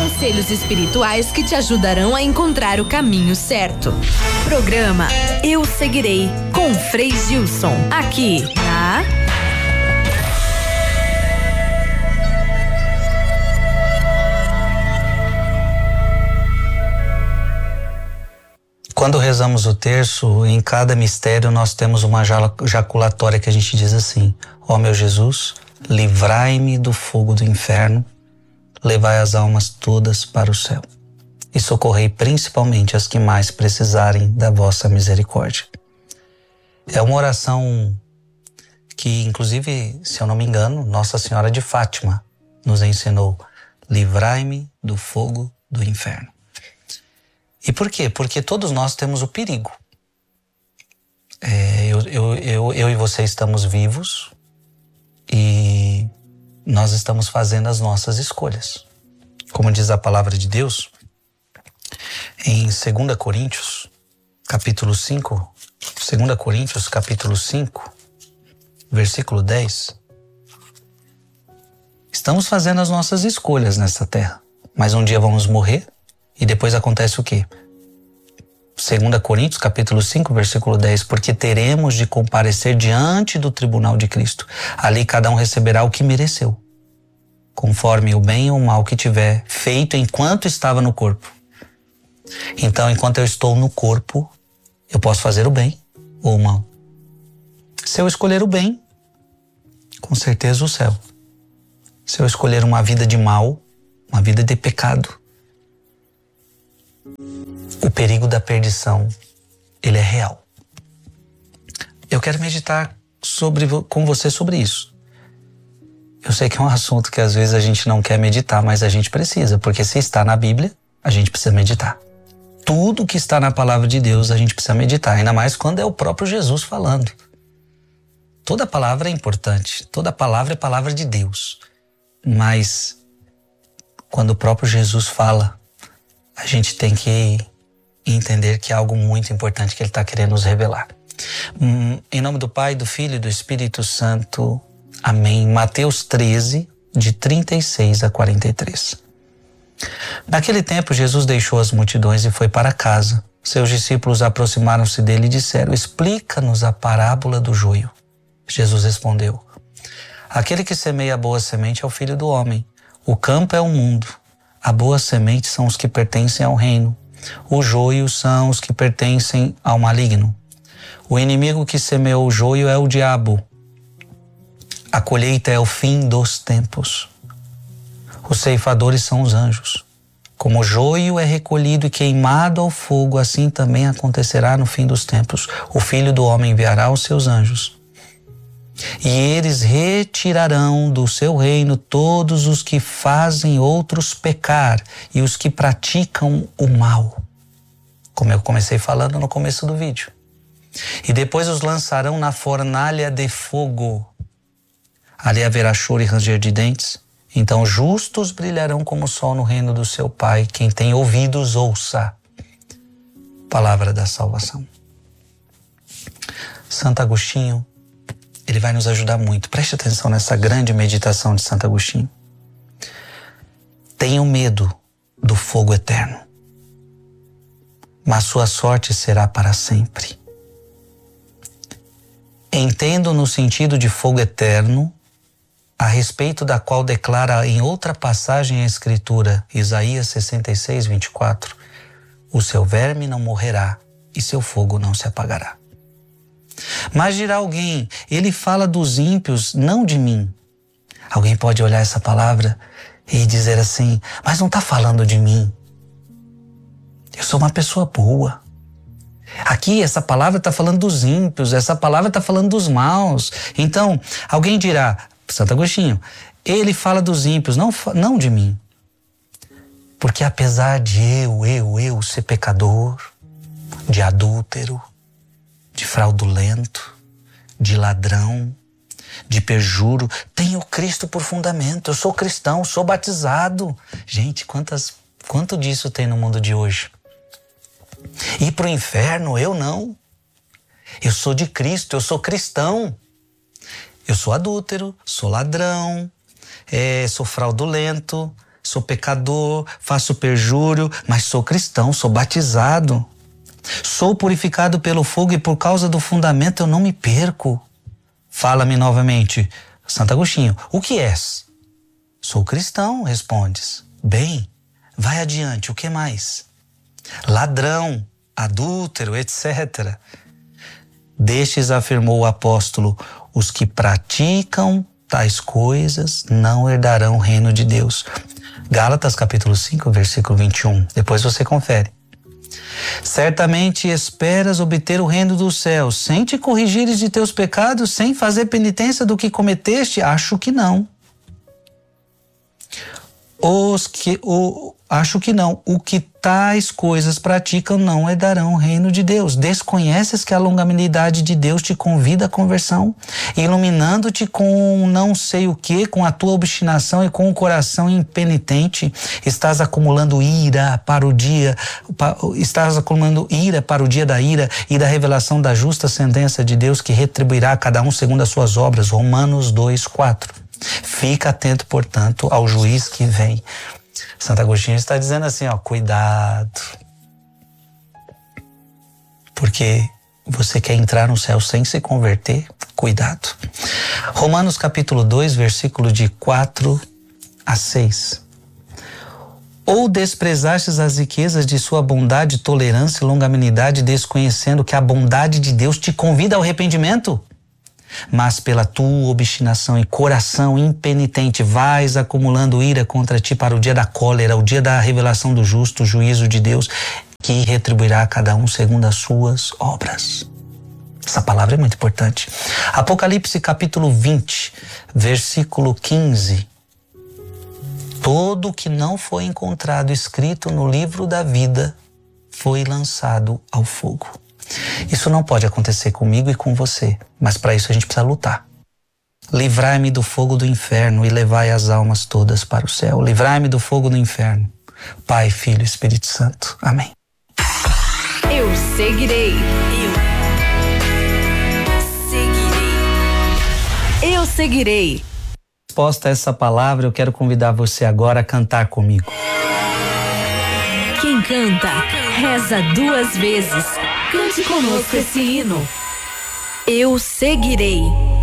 Conselhos espirituais que te ajudarão a encontrar o caminho certo. Programa Eu Seguirei, com Frei Gilson, aqui na Quando rezamos o terço, em cada mistério nós temos uma jaculatória que a gente diz assim: ó meu Jesus, livrai-me do fogo do inferno, levai as almas todas para o céu e socorrei principalmente as que mais precisarem da vossa misericórdia. É uma oração que, inclusive, se eu não me engano, Nossa Senhora de Fátima nos ensinou: livrai-me do fogo do inferno. E por quê? Porque todos nós temos o perigo. Eu e você estamos vivos e nós estamos fazendo as nossas escolhas. Como diz a palavra de Deus, em 2 Coríntios, capítulo 5, 2 Coríntios, capítulo 5, versículo 10, estamos fazendo as nossas escolhas nessa terra, mas um dia vamos morrer. E depois acontece o quê? 2 Coríntios, capítulo 5, versículo 10, porque teremos de comparecer diante do tribunal de Cristo. Ali cada um receberá o que mereceu, conforme o bem ou o mal que tiver feito enquanto estava no corpo. Então, enquanto eu estou no corpo, eu posso fazer o bem ou o mal. Se eu escolher o bem, com certeza o céu. Se eu escolher uma vida de mal, uma vida de pecado, o perigo da perdição, ele é real. Eu quero meditar com você sobre isso. Eu sei que é um assunto que às vezes a gente não quer meditar, mas a gente precisa, porque se está na Bíblia, a gente precisa meditar. Tudo que está na palavra de Deus, a gente precisa meditar, ainda mais quando é o próprio Jesus falando. Toda palavra é importante, toda palavra é palavra de Deus, mas quando o próprio Jesus fala, a gente tem que entender que é algo muito importante que ele está querendo nos revelar. Em nome do Pai, do Filho e do Espírito Santo. Amém. Mateus 13, de 36 a 43. Naquele tempo, Jesus deixou as multidões e foi para casa. Seus discípulos aproximaram-se dele e disseram: explica-nos a parábola do joio. Jesus respondeu: aquele que semeia a boa semente é o Filho do Homem. O campo é o mundo. A boa semente são os que pertencem ao reino. O joio são os que pertencem ao maligno. O inimigo que semeou o joio é o diabo. A colheita é o fim dos tempos. Os ceifadores são os anjos. Como o joio é recolhido e queimado ao fogo, assim também acontecerá no fim dos tempos. O Filho do Homem enviará os seus anjos, e eles retirarão do seu reino todos os que fazem outros pecar e os que praticam o mal. Como eu comecei falando no começo do vídeo. E depois os lançarão na fornalha de fogo. Ali haverá choro e ranger de dentes. Então justos brilharão como o sol no reino do seu Pai. Quem tem ouvidos, ouça. Palavra da salvação. Santo Agostinho, ele vai nos ajudar muito. Preste atenção nessa grande meditação de Santo Agostinho. Tenham medo do fogo eterno, mas sua sorte será para sempre. Entendo no sentido de fogo eterno, a respeito da qual declara em outra passagem a Escritura, Isaías 66, 24, o seu verme não morrerá e seu fogo não se apagará. Mas dirá alguém, ele fala dos ímpios, não de mim. Alguém pode olhar essa palavra e dizer assim, mas não está falando de mim. Eu sou uma pessoa boa. Aqui essa palavra está falando dos ímpios, essa palavra está falando dos maus. Então, alguém dirá, Santo Agostinho, ele fala dos ímpios, não de mim. Porque apesar de eu ser pecador, de adúltero, de fraudulento, de ladrão, de perjuro, tenho Cristo por fundamento. Eu sou cristão, sou batizado. Gente, quanto disso tem no mundo de hoje? Ir para o inferno, eu não. Eu sou de Cristo, eu sou cristão. Eu sou adúltero, sou ladrão, sou fraudulento, sou pecador, faço perjúrio, mas sou cristão, sou batizado. Sou purificado pelo fogo e por causa do fundamento eu não me perco. Fala-me novamente, Santo Agostinho, o que és? Sou cristão, respondes. Bem, vai adiante, o que mais? Ladrão, adúltero, etc. Destes, afirmou o apóstolo, os que praticam tais coisas não herdarão o reino de Deus. Gálatas capítulo 5, versículo 21. Depois você confere. Certamente esperas obter o reino dos céus, sem te corrigires de teus pecados, sem fazer penitência do que cometeste? Acho que não. Acho que não. O que tais coisas praticam não herdarão o reino de Deus. Desconheces que a longanimidade de Deus te convida à conversão, iluminando-te com não sei o que, com a tua obstinação e com o coração impenitente, estás acumulando ira para o dia da ira e da revelação da justa sentença de Deus que retribuirá a cada um segundo as suas obras. Romanos 2:4. Fica atento, portanto, ao juiz que vem. Santo Agostinho está dizendo assim, cuidado. Porque você quer entrar no céu sem se converter? Cuidado. Romanos capítulo 2, versículo de 4 a 6. Ou desprezastes as riquezas de sua bondade, tolerância e longanimidade, desconhecendo que a bondade de Deus te convida ao arrependimento? Mas pela tua obstinação e coração impenitente vais acumulando ira contra ti para o dia da cólera, o dia da revelação do justo juízo de Deus, que retribuirá a cada um segundo as suas obras. Essa palavra é muito importante. Apocalipse capítulo 20, versículo 15. Todo que não foi encontrado escrito no livro da vida foi lançado ao fogo. Isso não pode acontecer comigo e com você, mas para isso a gente precisa lutar. Livrai-me do fogo do inferno e levai as almas todas para o céu. Livrai-me do fogo do inferno. Pai, Filho e Espírito Santo. Amém. Eu seguirei. Eu seguirei. Resposta a essa palavra, eu quero convidar você agora a cantar comigo. Quem canta, reza 2 vezes. Cante conosco esse hino. Eu seguirei.